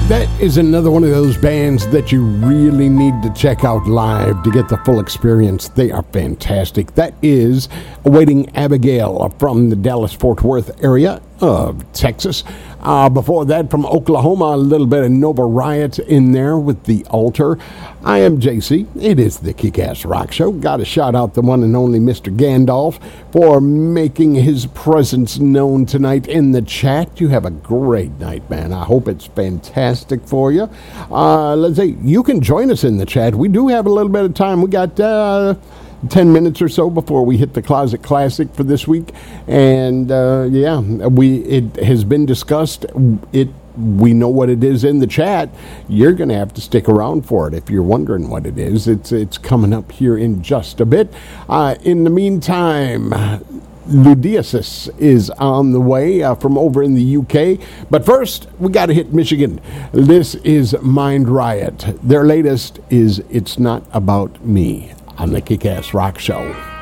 That is another one of those bands that you really need to check out live to get the full experience. They are fantastic. That is Awaiting Abigail from the Dallas-Fort Worth area of Texas. Before that, from Oklahoma, a little bit of Nova Riot in there with The Altar. I am JC. It is the Kick-Ass Rock Show. Got to shout out the one and only Mr. Gandalf for making his presence known tonight in the chat. You have a great night, man. I hope it's fantastic for you. Let's see. You can join us in the chat. We do have a little bit of time. We got 10 minutes or so before we hit the Closet Classic for this week. And it has been discussed. We know what it is in the chat. You're going to have to stick around for it if you're wondering what it is. It's coming up here in just a bit. In the meantime, Ludiasis is on the way from over in the UK. But first, we got to hit Michigan. This is Mind Riot. Their latest is It's Not About Me on the Kick-Ass Rock Show.